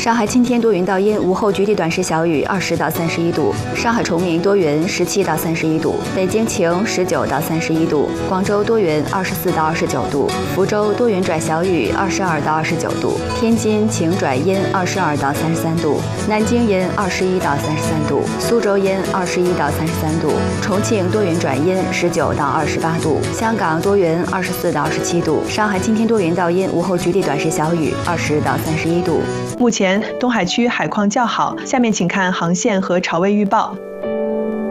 上海晴天多云到阴，午后局地短时小雨，20到31度。上海崇明多云，17到31度。北京晴，19到31度。广州多云，24到29度。福州多云转小雨，22到29度。天津晴转阴，22到33度。南京阴，21到33度。苏州阴，21到33度。重庆多云转阴，19到28度。香港多云，24到27度。上海晴天多云到阴，午后局地短时小雨，20到31度。 目前东海区海况较好，下面请看航线和潮位预报。